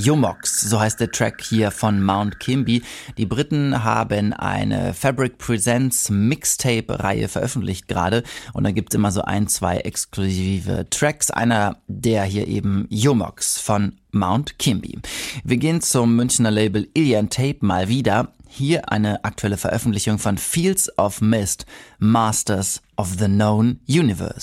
Yomox, so heißt der Track hier von Mount Kimby. Die Briten haben eine Fabric Presents Mixtape-Reihe veröffentlicht gerade und da gibt's immer so 1-2 exklusive Tracks. Einer der hier eben Yomox von Mount Kimby. Wir gehen zum Münchner Label Ilian Tape mal wieder. Hier eine aktuelle Veröffentlichung von Fields of Mist, Masters of the Known Universe.